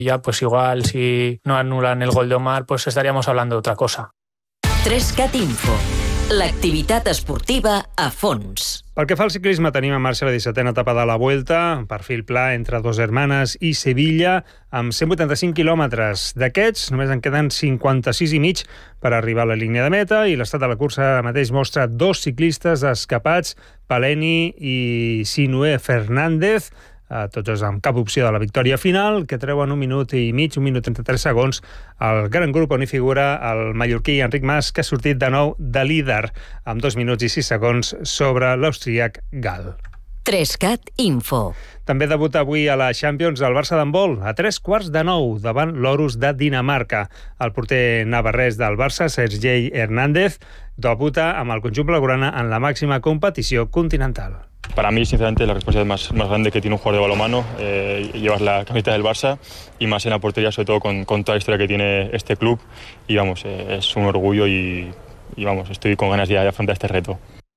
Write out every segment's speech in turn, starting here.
Ya, pues igual si no anulan el gol de Omar, pues estaríamos hablando de otra cosa. 3CAT Info. L'activitat esportiva a fons. Pel que fa al ciclisme, tenim en marxa la 17a etapa de la Vuelta, perfil pla entre Dos Hermanes i Sevilla, amb 185 quilòmetres. D'aquests, només en queden 56 i mig per arribar a la línia de meta, i l'estat de la cursa ara mateix mostra 2 ciclistes escapats, Paleni i Sinué Fernández, tots dos amb cap opció de la victòria final, que treuen 1 minut i mig, 1 minut 33 segons, el gran grup on hi figura el mallorquí Enric Mas, que ha sortit de nou de líder, amb 2 minuts i 6 segons sobre l'austríac Gal. 3CAT Info. També debuta avui a la Champions el Barça d'handbol, a 8:45, davant l'Orus de Dinamarca. El porter navarrès del Barça, Sergei Hernández, debuta amb el conjunt blaugrana en la màxima competició continental. Para mí, sinceramente, la responsabilidad más grande que tiene un jugador de balonmano, llevar la camiseta del Barça y más en la portería, sobre todo con toda la historia que tiene este club. Y vamos, es un orgullo y vamos, estoy con ganas ya de afrontar este reto.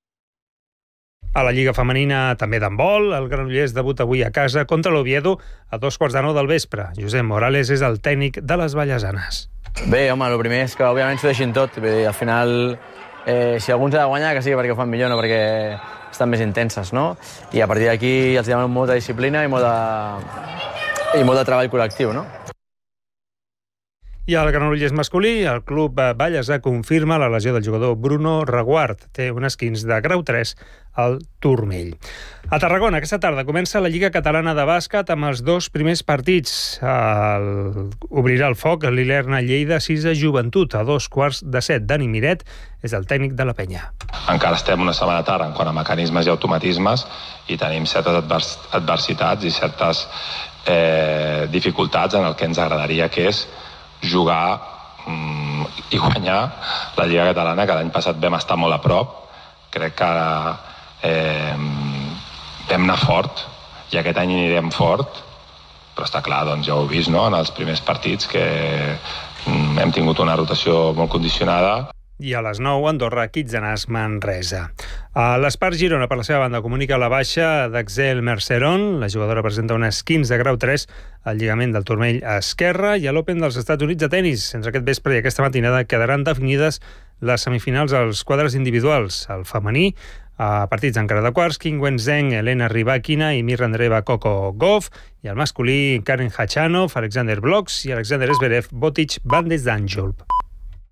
A la Lliga Femenina, també d'handbol, el Granollers debuta avui a casa contra l'Oviedo a 8:45 del vespre. Josep Morales és el tècnic de les vallesanes. Bé, home, el primer és que òbviament s'ho deixin tot. Vull dir, al final, si algú ens ha de guanyar, que sigui perquè ho fan millor, no perquè estan més intenses, no? I a partir d'aquí els demanem molta disciplina i molt de treball col·lectiu, no? I al Granollers masculí, el club vallesà confirma la lesió del jugador Bruno Reguard. Té un esquinç de grau 3 al turmell. A Tarragona, aquesta tarda, comença la Lliga Catalana de Bàsquet amb els 2 primers partits. Obrirà el foc l'Ilerna Lleida 6 Joventut a 6:45. Dani Miret és el tècnic de la penya. Encara estem una setmana tard en quant a mecanismes i automatismes i tenim certes adversitats i certes dificultats en el que ens agradaria, que és jugar i guanyar la Lliga Catalana, que l'any passat vam estar molt a prop. Crec que ara vam anar fort i aquest any anirem fort, però està clar, doncs ja ho heu vist, no?, en els primers partits, que hem tingut una rotació molt condicionada. I a les 9, Andorra, Quitzenàs, Manresa. L'Espart Girona, per la seva banda, comunica la baixa d'Axel Merceron. La jugadora presenta un esquinç de grau 3 al lligament del turmell esquerre, i a l'Open dels Estats Units de tenis. Entre aquest vespre i aquesta matinada quedaran definides les semifinals als quadres individuals. El femení, a partits encara de quarts, Qin Wenzheng, Elena Rybakina i Mirra Andreeva Coco Gauff, i el masculí, Karen Khachanov, Alexander Bloks i Alexander Zverev, Botic, Van de Zandschulp.